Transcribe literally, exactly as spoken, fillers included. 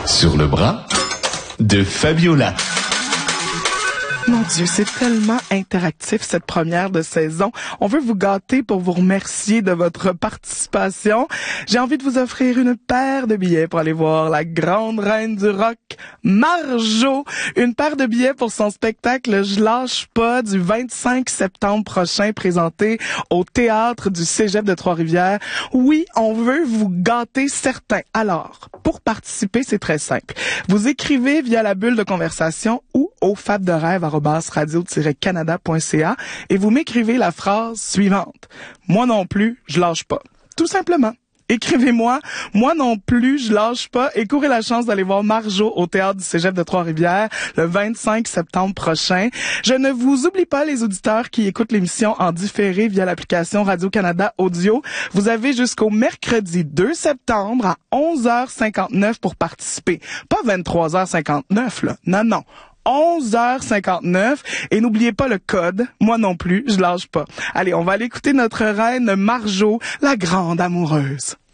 Sur le bras de Fabiola. Mon Dieu, c'est tellement interactif cette première de saison. On veut vous gâter pour vous remercier de votre participation. J'ai envie de vous offrir une paire de billets pour aller voir la grande reine du rock, Marjo. Une paire de billets pour son spectacle Je lâche pas du vingt-cinq septembre prochain, présenté au Théâtre du Cégep de Trois-Rivières. Oui, on veut vous gâter certains. Alors, pour participer, c'est très simple. Vous écrivez via la bulle de conversation ou au fab de rêve arobase radio tiret canada point c a et vous m'écrivez la phrase suivante. Moi non plus, je lâche pas. Tout simplement. Écrivez-moi, moi non plus, je lâche pas et courez la chance d'aller voir Marjo au Théâtre du Cégep de Trois-Rivières le vingt-cinq septembre prochain. Je ne vous oublie pas, les auditeurs qui écoutent l'émission en différé via l'application Radio-Canada Audio. Vous avez jusqu'au mercredi deux septembre à onze heures cinquante-neuf pour participer. Pas vingt-trois heures cinquante-neuf, là. Non, non. onze heures cinquante-neuf et n'oubliez pas le code. Moi non plus, je lâche pas. Allez, on va aller écouter notre reine Marjo, la grande amoureuse.